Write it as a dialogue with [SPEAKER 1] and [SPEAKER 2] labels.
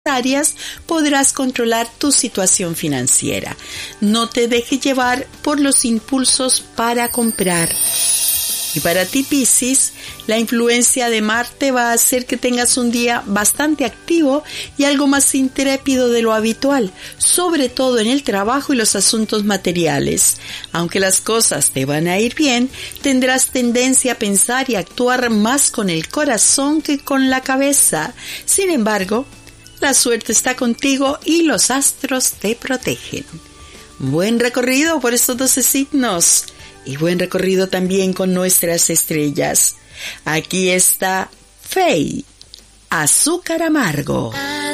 [SPEAKER 1] áreas podrás controlar tu situación financiera. No te dejes llevar por los impulsos para comprar. Y para ti, Piscis, la influencia de Marte va a hacer que tengas un día bastante activo y algo más intrépido de lo habitual, sobre todo en el trabajo y los asuntos materiales. Aunque las cosas te van a ir bien, tendrás tendencia a pensar y actuar más con el corazón que con la cabeza. Sin embargo, la suerte está contigo y los astros te protegen. Buen recorrido por estos 12 signos. Y buen recorrido también con nuestras estrellas. Aquí está Faye, Azúcar Amargo.